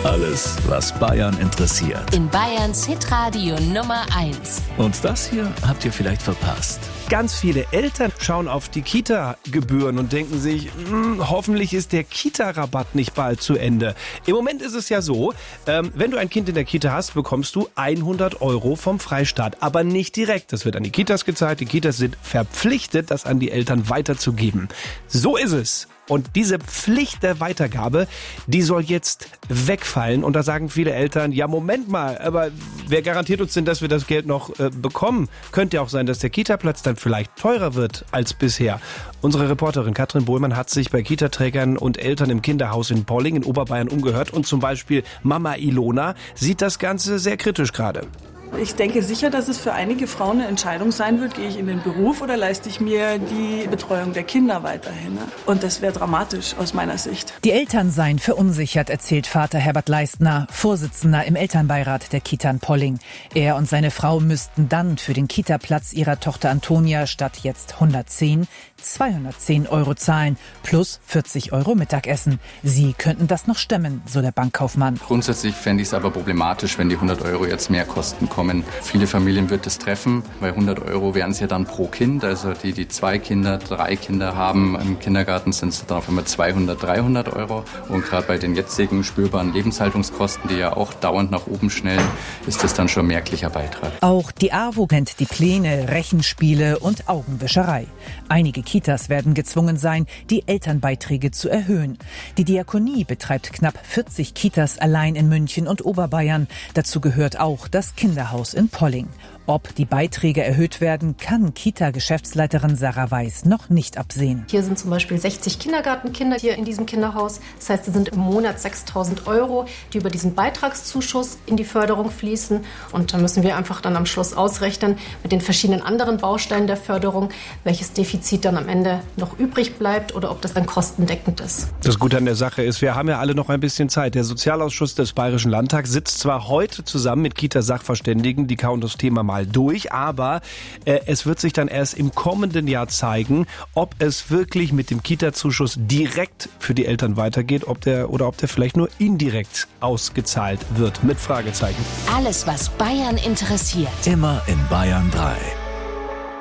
Alles, was Bayern interessiert. In Bayerns Hitradio Nummer 1. Und das hier habt ihr vielleicht verpasst. Ganz viele Eltern schauen auf die Kita-Gebühren und denken sich, hoffentlich ist der Kita-Rabatt nicht bald zu Ende. Im Moment ist es ja so, wenn du ein Kind in der Kita hast, bekommst du 100 € vom Freistaat. Aber nicht direkt. Das wird an die Kitas gezahlt. Die Kitas sind verpflichtet, das an die Eltern weiterzugeben. So ist es. Und diese Pflicht der Weitergabe, die soll jetzt wegfallen. Und da sagen viele Eltern, ja Moment mal, aber wer garantiert uns denn, dass wir das Geld noch bekommen? Könnte ja auch sein, dass der Kita-Platz dann vielleicht teurer wird als bisher. Unsere Reporterin Katrin Bohlmann hat sich bei Kitaträgern und Eltern im Kinderhaus in Polling in Oberbayern umgehört. Und zum Beispiel Mama Ilona sieht das Ganze sehr kritisch gerade. Ich denke sicher, dass es für einige Frauen eine Entscheidung sein wird, gehe ich in den Beruf oder leiste ich mir die Betreuung der Kinder weiterhin. Und das wäre dramatisch aus meiner Sicht. Die Eltern seien verunsichert, erzählt Vater Herbert Leistner, Vorsitzender im Elternbeirat der Kita in Polling. Er und seine Frau müssten dann für den Kita-Platz ihrer Tochter Antonia statt jetzt 110, 210 € zahlen, plus 40 € Mittagessen. Sie könnten das noch stemmen, so der Bankkaufmann. Grundsätzlich fände ich es aber problematisch, wenn die 100 € jetzt mehr Kosten kommen. Viele Familien wird es treffen, weil 100 € wären es ja dann pro Kind. Also die 2 Kinder, 3 Kinder haben im Kindergarten, sind es dann auf einmal 200, 300 €. Und gerade bei den jetzigen spürbaren Lebenshaltungskosten, die ja auch dauernd nach oben schnellen, ist das dann schon ein merklicher Beitrag. Auch die AWO kennt die Pläne, Rechenspiele und Augenwischerei. Einige Kitas werden gezwungen sein, die Elternbeiträge zu erhöhen. Die Diakonie betreibt knapp 40 Kitas allein in München und Oberbayern. Dazu gehört auch das Kinderhaus in Polling. Ob die Beiträge erhöht werden, kann Kita-Geschäftsleiterin Sarah Weiß noch nicht absehen. Hier sind zum Beispiel 60 Kindergartenkinder hier in diesem Kinderhaus. Das heißt, es sind im Monat 6.000 €, die über diesen Beitragszuschuss in die Förderung fließen. Und da müssen wir einfach dann am Schluss ausrechnen mit den verschiedenen anderen Bausteinen der Förderung, welches Defizit dann am Ende noch übrig bleibt oder ob das dann kostendeckend ist. Das Gute an der Sache ist, wir haben ja alle noch ein bisschen Zeit. Der Sozialausschuss des Bayerischen Landtags sitzt zwar heute zusammen mit Kita-Sachverständigen, die kauen das Thema mal durch, aber es wird sich dann erst im kommenden Jahr zeigen, ob es wirklich mit dem Kita-Zuschuss direkt für die Eltern weitergeht, ob der vielleicht nur indirekt ausgezahlt wird, mit Fragezeichen. Alles, was Bayern interessiert. Immer in Bayern 3.